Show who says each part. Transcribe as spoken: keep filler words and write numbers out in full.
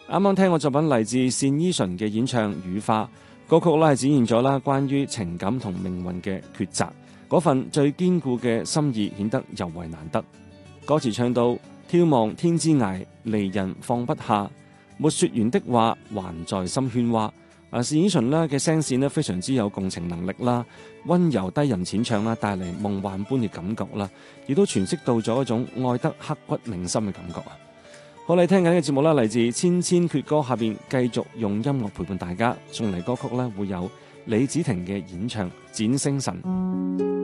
Speaker 1: 啱啱聽過作品嚟自單依純嘅演唱《羽化》，歌曲咧係展現咗啦關於情感同命運嘅抉擇，嗰份最堅固嘅心意顯得尤為難得。歌詞唱到眺望天之涯，離人放不下，沒說完的話還在心喧嘩。啊，單依純咧嘅聲線咧非常之有共情能力啦，溫柔低吟淺唱啦，帶嚟夢幻般嘅感覺啦，亦都詮釋到咗一種愛得刻骨銘心嘅感覺啊！好，你聽緊嘅節目啦，嚟自千千闕歌，下邊繼續用音樂陪伴大家，送嚟歌曲咧會有李子婷嘅演唱《展星辰》。